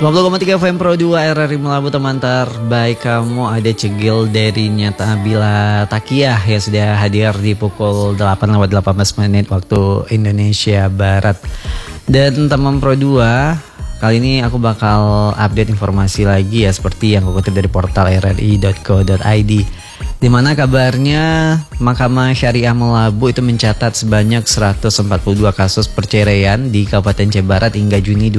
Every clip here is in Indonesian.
90,3 FM Pro 2 RRI Melabu, teman terbaik kamu. Ada Cegil dari Nyata Bila Takiyah yang sudah hadir di pukul 8:18 waktu Indonesia Barat. Dan teman Pro 2, kali ini aku bakal update informasi lagi ya, seperti yang aku kutip dari portal rri.co.id, di mana kabarnya Mahkamah Syariah Melabu itu mencatat sebanyak 142 kasus perceraian di Kabupaten Aceh Barat hingga Juni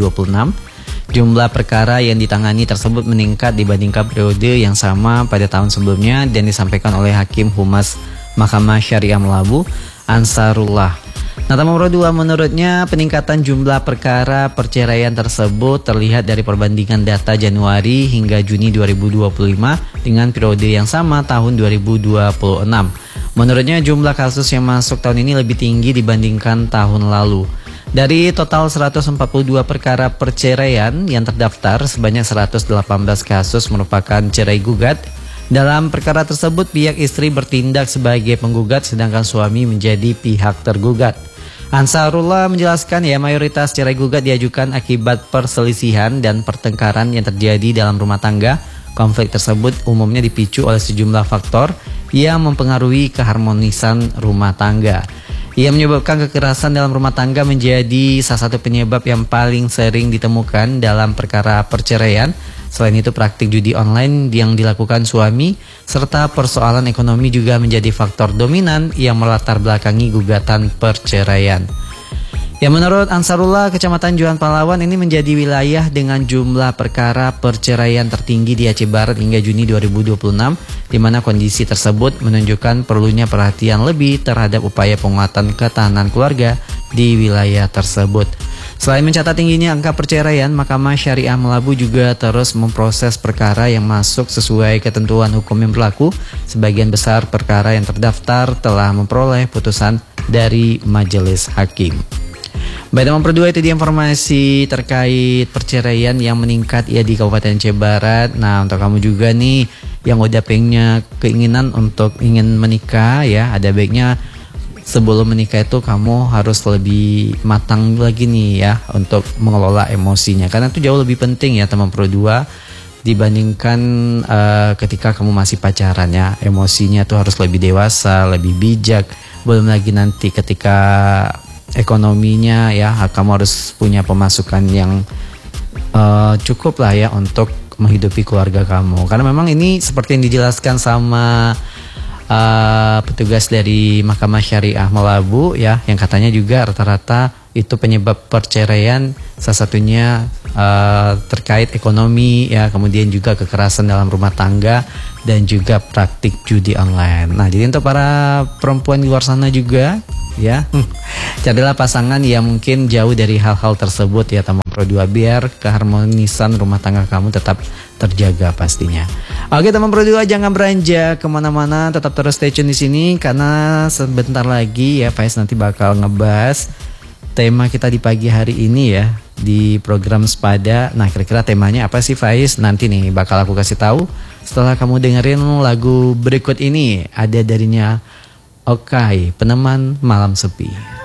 2026. Jumlah perkara yang ditangani tersebut meningkat dibandingkan periode yang sama pada tahun sebelumnya dan disampaikan oleh Hakim Humas Mahkamah Syariah Melabu, Ansarullah. Nah, teman Pro 2, menurutnya peningkatan jumlah perkara perceraian tersebut terlihat dari perbandingan data Januari hingga Juni 2025 dengan periode yang sama tahun 2026. Menurutnya jumlah kasus yang masuk tahun ini lebih tinggi dibandingkan tahun lalu. Dari total 142 perkara perceraian yang terdaftar, sebanyak 118 kasus merupakan cerai gugat. Dalam perkara tersebut, pihak istri bertindak sebagai penggugat sedangkan suami menjadi pihak tergugat. Ansarullah menjelaskan mayoritas cerai gugat diajukan akibat perselisihan dan pertengkaran yang terjadi dalam rumah tangga. Konflik tersebut umumnya dipicu oleh sejumlah faktor yang mempengaruhi keharmonisan rumah tangga. Ia menyebabkan kekerasan dalam rumah tangga menjadi salah satu penyebab yang paling sering ditemukan dalam perkara perceraian. Selain itu, praktik judi online yang dilakukan suami serta persoalan ekonomi juga menjadi faktor dominan yang melatar belakangi gugatan perceraian. Ya, menurut Ansarullah, Kecamatan Johan Pahlawan ini menjadi wilayah dengan jumlah perkara perceraian tertinggi di Aceh Barat hingga Juni 2026, di mana kondisi tersebut menunjukkan perlunya perhatian lebih terhadap upaya penguatan ketahanan keluarga di wilayah tersebut. Selain mencatat tingginya angka perceraian, Mahkamah Syariah Melabu juga terus memproses perkara yang masuk sesuai ketentuan hukum yang berlaku. Sebagian besar perkara yang terdaftar telah memperoleh putusan dari majelis hakim. Baik, teman Pro 2, itu dia informasi terkait perceraian yang meningkat ya di Kabupaten Aceh Barat. Nah, untuk kamu juga nih yang udah punya keinginan untuk ingin menikah ya, ada baiknya sebelum menikah itu kamu harus lebih matang lagi nih ya untuk mengelola emosinya, karena itu jauh lebih penting ya teman Pro 2 dibandingkan ketika kamu masih pacaran ya. Emosinya tuh harus lebih dewasa, lebih bijak. Belum lagi nanti ketika ekonominya ya, kamu harus punya pemasukan yang cukup lah ya untuk menghidupi keluarga kamu. Karena memang ini seperti yang dijelaskan sama petugas dari Mahkamah Syariah Melabu ya, yang katanya juga rata-rata itu penyebab perceraian salah satunya terkait ekonomi ya, kemudian juga kekerasan dalam rumah tangga dan juga praktik judi online. Nah, jadi untuk para perempuan di luar sana juga ya, carilah pasangan yang mungkin jauh dari hal-hal tersebut ya teman Pro 2, biar keharmonisan rumah tangga kamu tetap terjaga pastinya. Oke teman Pro 2, jangan beranjak kemana-mana, tetap terus stay tune di sini karena sebentar lagi ya Faiz nanti bakal ngebahas tema kita di pagi hari ini ya di program Sepada. Nah, kira-kira temanya apa sih Faiz? Nanti nih bakal aku kasih tahu setelah kamu dengerin lagu berikut ini. Ada darinya Okai, Peneman Malam Sepi.